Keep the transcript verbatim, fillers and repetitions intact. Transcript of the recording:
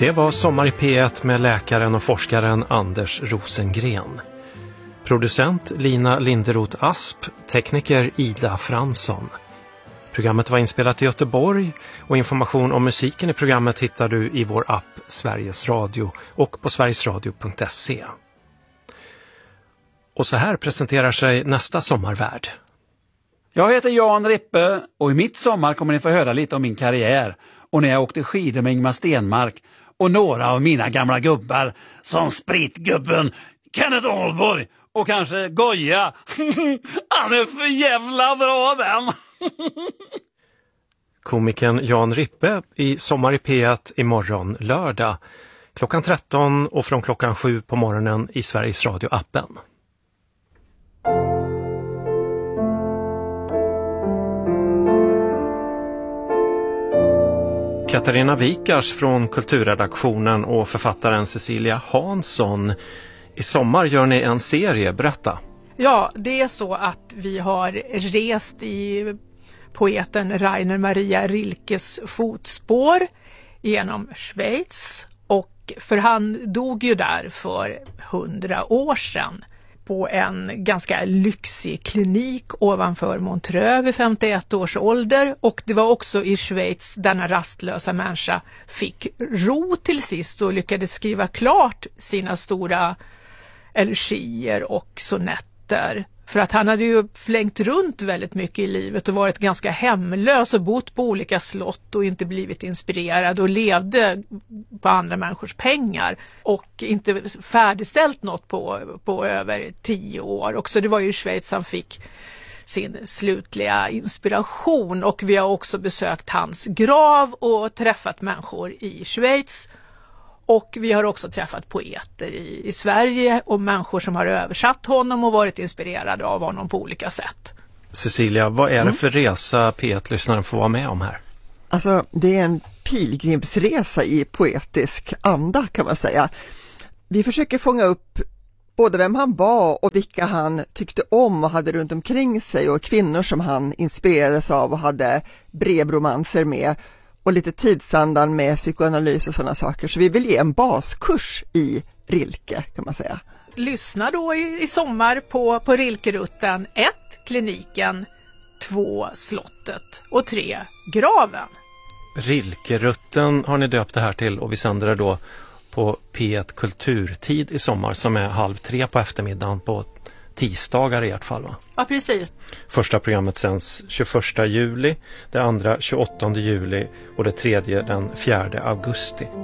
Det var Sommar i P ett med läkaren och forskaren Anders Rosengren. Producent Lina Linderoth Asp, tekniker Ida Fransson. Programmet var inspelat i Göteborg och information om musiken i programmet hittar du i vår app Sveriges Radio och på sverigesradio punkt se. Och så här presenterar sig nästa sommarvärd. Jag heter Jan Rippe och i mitt sommar kommer ni få höra lite om min karriär och när jag åkte skidor med Ingmar Stenmark och några av mina gamla gubbar som Spritgubben, Kenneth Ahlborg och kanske Goya. Han är för jävla bra den! Komikern Jan Rippe i Sommar i P ett imorgon lördag klockan tretton och från klockan sju på morgonen i Sveriges Radio-appen. Katarina Wikars från kulturredaktionen och författaren Cecilia Hansson. I sommar gör ni en serie, berätta. Ja, det är så att vi har rest i poeten Rainer Maria Rilkes fotspår genom Schweiz. Och för han dog ju där för hundra år sedan på en ganska lyxig klinik ovanför Montreux vid femtioett års ålder. Och det var också i Schweiz denna rastlösa människa fick ro till sist och lyckades skriva klart sina stora elegier och sonetter. För att han hade ju flängt runt väldigt mycket i livet och varit ganska hemlös och bott på olika slott och inte blivit inspirerad och levde på andra människors pengar och inte färdigställt något på, på över tio år. Och så det var ju i Schweiz han fick sin slutliga inspiration och vi har också besökt hans grav och träffat människor i Schweiz. Och vi har också träffat poeter i, i Sverige och människor som har översatt honom och varit inspirerade av honom på olika sätt. Cecilia, vad är det mm. för resa P ett-lyssnaren får vara med om här? Alltså, det är en pilgrimsresa i poetisk anda kan man säga. Vi försöker fånga upp både vem han var och vilka han tyckte om och hade runt omkring sig och kvinnor som han inspirerades av och hade brevromanser med. Och lite tidsandan med psykoanalys och sådana saker. Så vi vill ge en baskurs i Rilke kan man säga. Lyssna då i, i sommar på, på Rilkerutten ett, kliniken, två, slottet och tre, graven. Rilkerutten har ni döpt det här till och vi sänder det då på P ett Kulturtid i sommar som är halv tre på eftermiddagen på tisdagar i ert fall, va? Ja, precis. Första programmet sänds tjugoförsta juli, det andra tjugoåttonde juli och det tredje den fjärde augusti.